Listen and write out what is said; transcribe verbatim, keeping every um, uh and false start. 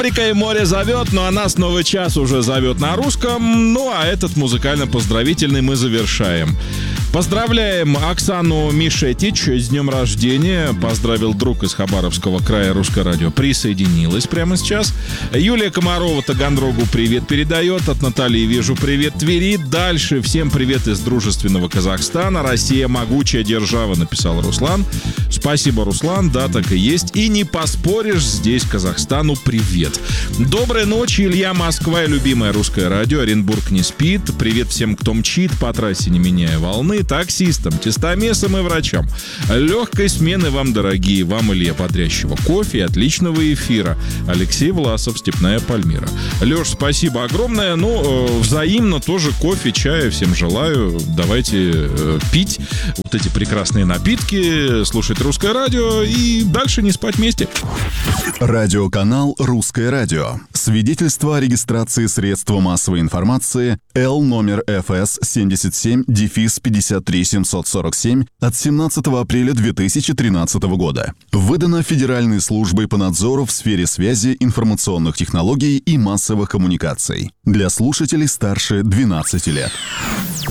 Река и море зовет, но а нас новый час уже зовет на русском. Ну, а этот музыкально-поздравительный мы завершаем. Поздравляем Оксану Мишетич с днем рождения. Поздравил друг из Хабаровского края, Русское радио присоединилась прямо сейчас. Юлия Комарова Таганрогу привет передает. От Натальи вижу привет Твери. Дальше всем привет из дружественного Казахстана. Россия могучая держава, написал Руслан. Спасибо, Руслан, да, так и есть. И не поспоришь, здесь Казахстану привет. Доброй ночи, Илья, Москва и любимое Русское радио. Оренбург не спит. Привет всем, кто мчит по трассе, не меняя волны. Таксистам, тестомесам и врачам. Легкой смены вам, дорогие. Вам, Илья, бодрящего кофе и отличного эфира. Алексей Власов, Степная Пальмира. Леш, спасибо огромное. Ну, э, взаимно тоже кофе, чая всем желаю. Давайте э, пить вот эти прекрасные напитки, слушать Русское радио и дальше не спать вместе. Радиоканал «Русское радио». Свидетельство о регистрации средства массовой информации Л номер эф эс семьдесят семь пятьдесят три семьсот сорок семь от семнадцатого апреля две тысячи тринадцатого года. Выдано Федеральной службой по надзору в сфере связи, информационных технологий и массовых коммуникаций. Для слушателей старше двенадцати лет.